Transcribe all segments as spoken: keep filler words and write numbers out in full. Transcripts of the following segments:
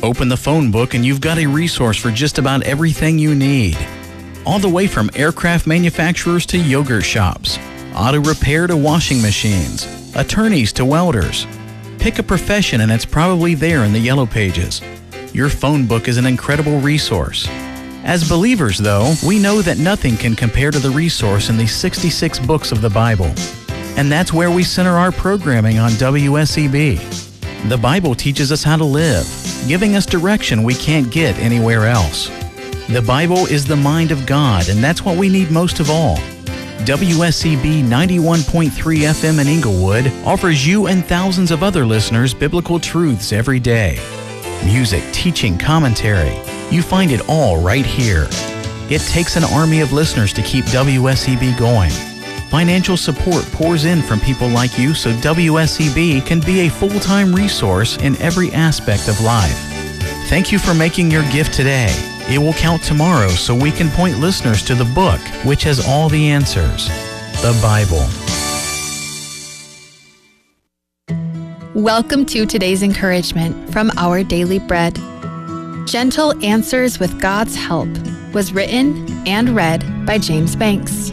Open the phone book and you've got a resource for just about everything you need. All the way from aircraft manufacturers to yogurt shops, auto repair to washing machines, attorneys to welders. Pick a profession and it's probably there in the yellow pages. Your phone book is an incredible resource. As believers, though, we know that nothing can compare to the resource in these sixty-six books of the Bible. And that's where we center our programming on W S E B. The Bible teaches us how to live, giving us direction we can't get anywhere else. The Bible is the mind of God, and that's what we need most of all. W S E B ninety-one point three F M in Inglewood offers you and thousands of other listeners biblical truths every day. Music, teaching, commentary. You find it all right here. It takes an army of listeners to keep W S E B going. Financial support pours in from people like you so W S E B can be a full-time resource in every aspect of life. Thank you for making your gift today. It will count tomorrow so we can point listeners to the book, which has all the answers, the Bible. Welcome to today's encouragement from Our Daily Bread. Gentle Answers with God's Help was written and read by James Banks.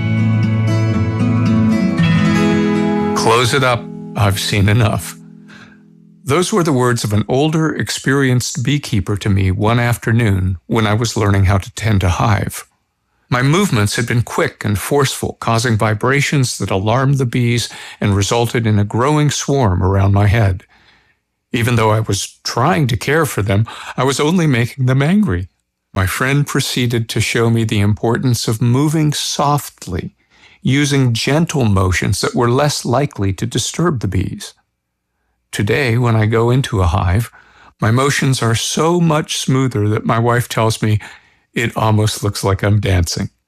Close it up. I've seen enough. Those were the words of an older, experienced beekeeper to me one afternoon when I was learning how to tend a hive. My movements had been quick and forceful, causing vibrations that alarmed the bees and resulted in a growing swarm around my head. Even though I was trying to care for them, I was only making them angry. My friend proceeded to show me the importance of moving softly, using gentle motions that were less likely to disturb the bees. Today, when I go into a hive, my motions are so much smoother that my wife tells me it almost looks like I'm dancing.